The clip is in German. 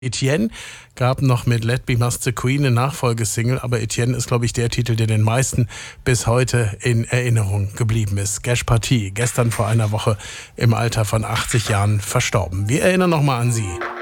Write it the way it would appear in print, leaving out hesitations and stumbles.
Etienne gab noch mit Let Me Must the Queen eine Nachfolgesingle, aber Etienne ist, glaube ich, der Titel, der den meisten bis heute in Erinnerung geblieben ist. Gash Paty, gestern vor einer Woche im Alter von 80 Jahren verstorben. Wir erinnern nochmal an Sie.